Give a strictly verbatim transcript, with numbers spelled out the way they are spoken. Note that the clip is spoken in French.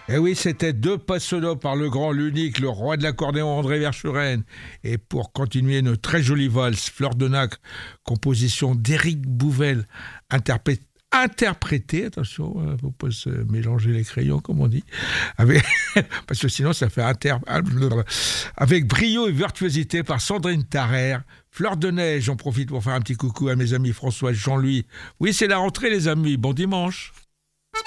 Et oui, c'était deux pas solo par le grand, l'unique, le roi de l'accordéon André Verschuren. Et pour continuer une très jolie valse, Fleur de Nacre, composition d'Éric Bouvel, interprétée interprété, attention, il ne faut pas se mélanger les crayons, comme on dit, avec, parce que sinon ça fait inter, avec brio et virtuosité par Sandrine Tarrer. Fleur de neige, j'en profite pour faire un petit coucou à mes amis François et Jean-Louis. Oui, c'est la rentrée les amis, bon dimanche.